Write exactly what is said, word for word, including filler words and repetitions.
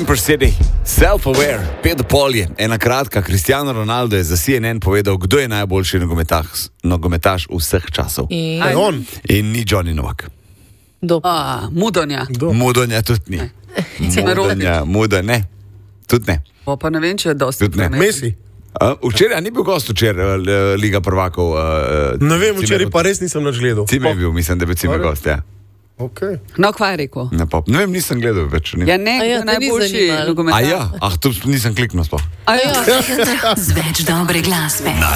Camper City, self-aware, Pedro Polje, ena kratka, Cristiano Ronaldo je za C N N povedal, kdo je najboljši nogometaš, nogometaš vseh časov. In, on. In ni Johnny Novak. A, Mudonja. Mudonja tudi ni. Mudonja, Mudonja, ne. Tudi ne. O, pa ne vem, če je dosti. Tudi ne. Messi. Uh, včeraj ni bil gost, včeraj uh, Liga prvakov. Uh, Ne vem, včeraj pa res nisem nič gledal. Cime je bil, mislim, da bi Cime gost, ja. Okay. No, kva je rekel? Ne, pa, ne vem, nisem gledal več. Ni. Ja, ne, A ja, kdo je te ni najboljši zanimalo. nogometaš. A ja, ah, tu nisem kliknil sploh. A ja. Z več dobre glasbe.